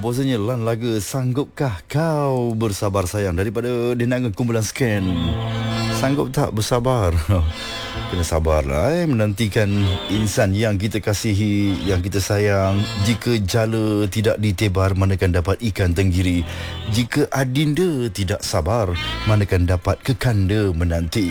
komposernya Lan Laga, Sanggupkah Kau Bersabar Sayang, daripada Denangan Kumpulan Scan. Sanggup tak bersabar? Kena sabarlah menantikan insan yang kita kasihi, yang kita sayang. Jika jala tidak ditebar, manakan dapat ikan tenggiri. Jika adinda tidak sabar, manakan dapat kekanda menanti.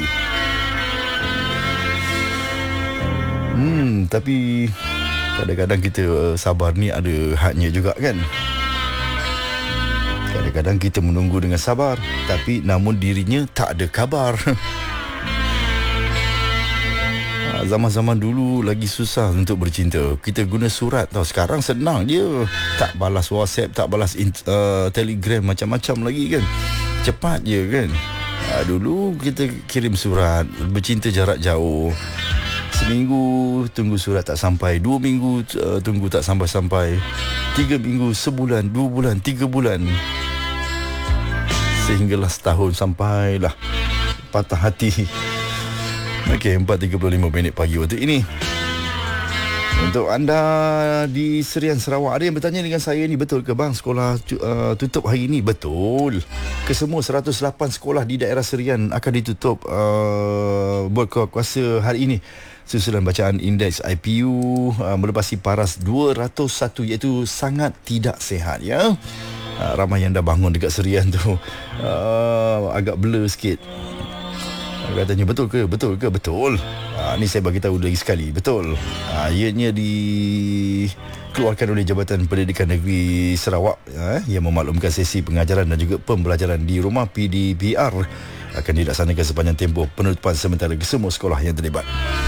Tapi kadang-kadang kita sabar ni ada hadnya juga kan. Kadang-kadang kita menunggu dengan sabar, tapi namun dirinya tak ada kabar. Zaman-zaman dulu lagi susah untuk bercinta. Kita guna surat tau. Sekarang senang je. Tak balas WhatsApp, tak balas Telegram, macam-macam lagi kan. Cepat je kan. Dulu kita kirim surat, bercinta jarak jauh. Seminggu tunggu surat tak sampai, 2 minggu tunggu tak sampai-sampai, 3 minggu, sebulan, 2 bulan, 3 bulan, sehinggalah setahun, sampailah patah hati. Okey, 4.35 pagi waktu ini. Untuk anda di Serian Sarawak, ada yang bertanya dengan saya ni, betul ke bang sekolah tutup hari ini? Betul. Kesemua 108 sekolah di daerah Serian akan ditutup berkuasa hari ini, susulan bacaan indeks IPU melepasi paras 201, iaitu sangat tidak sihat ya. Ramai yang dah bangun dekat Serian tu agak blur sikit. Katanya betul ke? Betul ke? Betul. Ni saya bagi tahu lagi sekali. Betul. Ianya dikeluarkan oleh Jabatan Pendidikan Negeri Sarawak yang memaklumkan sesi pengajaran dan juga pembelajaran di rumah PDPR akan dilaksanakan sepanjang tempoh penutupan sementara ke semua sekolah yang terlibat.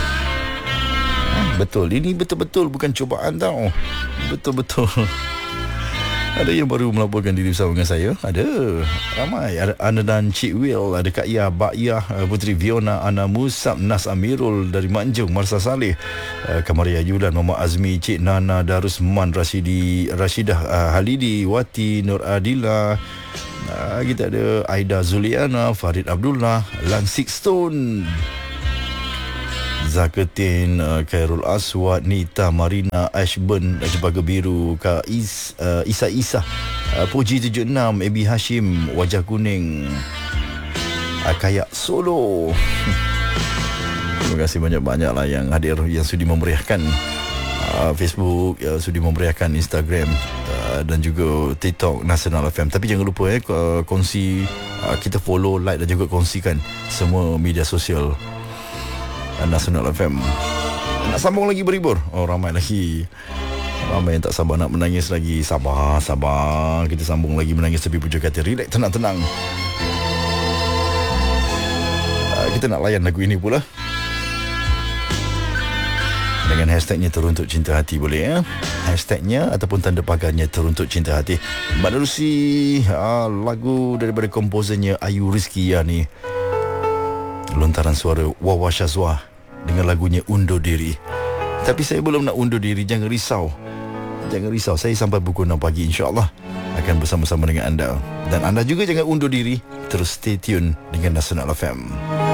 Betul. Ini betul-betul bukan cubaan tau. Betul-betul. Ada yang baru melaporkan diri bersama dengan saya. Ada ramai. Ada Ana dan Cik Will, ada Kak Ia, Bak Ia, Putri Viona, Ana Musab, Nas Amirul dari Manjung, Marsa Saleh, Kamaria Yulan, Muhammad Azmi, Cik Nana, Darusman, Rashidah Halidi, Wati, Nur Adila. Kita ada Aida Zuliana, Farid Abdullah, Lansik Stone, Zaketin, Khairul Aswad, Nita, Marina, Ashburn, Jebaga Biru, Kak Isa, Puji 76, Ebi Hashim, Wajah Kuning, Kayak Solo. Terima kasih banyak-banyak lah yang hadir, yang sudi memeriahkan Facebook, sudi memeriahkan Instagram dan juga TikTok Nasional FM. Tapi jangan lupa kongsi, kita follow, like dan juga kongsikan semua media sosial Nasional FM. Nak sambung lagi berhibur? Oh, ramai lagi. Ramai yang tak sabar nak menangis lagi. Sabar. Kita sambung lagi menangis tepi pujuk kata. Relax, tenang. Kita nak layan lagu ini pula dengan hashtagnya Teruntuk Cinta Hati, boleh ya? Hashtagnya ataupun tanda pagarnya Teruntuk Cinta Hati. Menerusi lagu daripada komposernya Ayu Rizkia ni, lontaran suara Wawa Syazwa dengan lagunya Undur Diri. Tapi saya belum nak undur diri. Jangan risau. Saya sampai pukul 6 pagi insyaAllah akan bersama-sama dengan anda. Dan anda juga jangan undur diri. Terus stay tune dengan Nasional FM.